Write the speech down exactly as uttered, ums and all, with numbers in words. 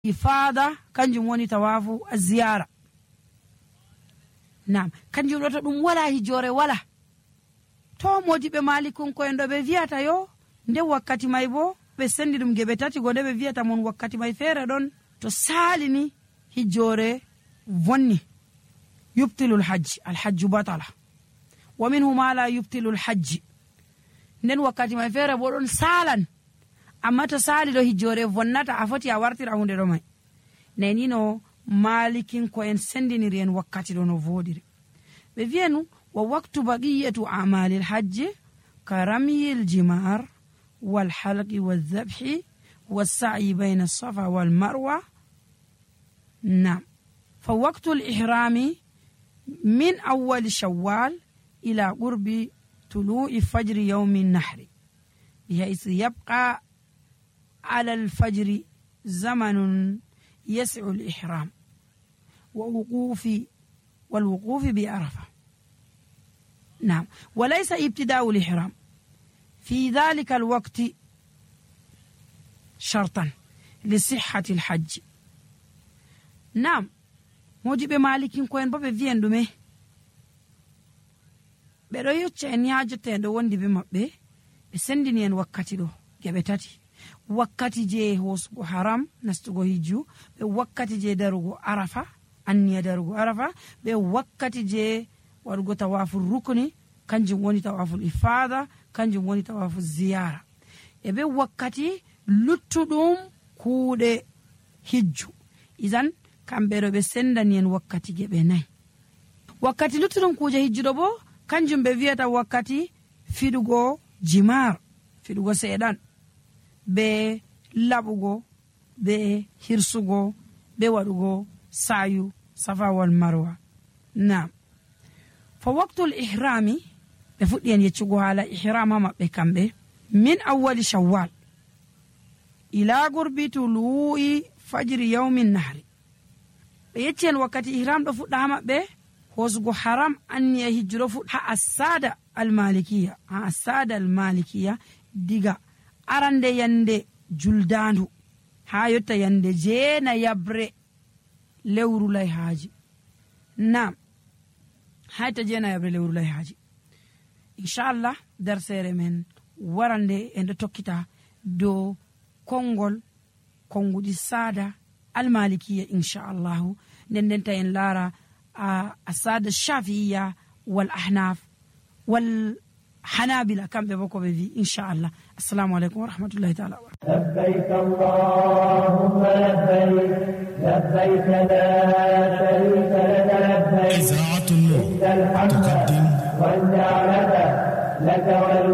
ifada kanjum woni tawafu az-ziyara. Naam, kanjum ɗo to ɗum wala hijore wala. To modiɓe malikun ko en ɗo ɓe wiyata yo nde wakkati may bo ɓe sendi ɗum geɓe tati go nde ɓe wiyata mon wakkati may feere ɗon to salini hijore vonni yubtilul hajji alhajju batala wa minhu ma la yubtilul hajji. Nden wakkati may feere bo ɗon salan amma to sali ɗo hijore vonnata a foti a wartira hunde ɗo may. Neni no malikin ko en sendiniri en wakkati ɗo no vodiri ɓe wiyanu wa waktu baqiyatu amalil hajji ka ramyil jimar wal halqi wal dhabhi was sa'i bayna as-safa wal marwa. Naam, fa waqtu al-ihrami min awwal shawwal ila qurbi tulu'i fajri yawm an-nahr bihayth yabqa ala al-fajr zamanun يسع الإحرام ووقوف والوقوف بعرفة. نعم، وليس ابتداء الإحرام في ذلك الوقت شرطا لصحة الحج. نعم، موجب مالكين كوين بابي فين دومي بيرو يوتش ان ياجتين دو وندي بمبي بسندني ان وقتي دو جبتاتي wakkati je hosugo haram nastugo hijju be wakkati je darugo arafa anniya darugo arafa be wakkati je wadugo tawaful rukni kanjum woni tawaful ifada kanjum woni tawaful ziyara e be wakkati luttudum kuude hijju. Izan kambe do be sendani en wakkati gebe nay. Wakkati luttudum kuje hijju do bo kanjum be wiata wakkati fidugo jimar fidugo sedan be labugo be hirsugo be wadugo sayu safa wal marwa. Naam, fa waqtul ihrami be fuddi en yeccugo hala ihrama mabbe kambe min awwal shawwal ila gurbi tulu'i fajri yawmin nahri. Be yeccen wakati ihram do fudda mabbe hosugo haram anniya hijro fudda ha asada al malikiya ha asada al malikiya diga arande yande juldandu ha yotta yande jeena yabre lewru lay haji. Naam, hayta jeena yabre lewru lay haji. Inshallah darsere men warande ende tokkita do kongol kongudi sada almalikiya inshallah nden tayen lara asada shafi'iyya wal ahnaf wal حنابلة كم ببوكو بذي إن شاء الله. السلام عليكم ورحمة الله تعالى وبركاته. لبيك اللهم لبيك لبيك لا شريك لك لبيك إذاعة النور تقدم والنعمة لك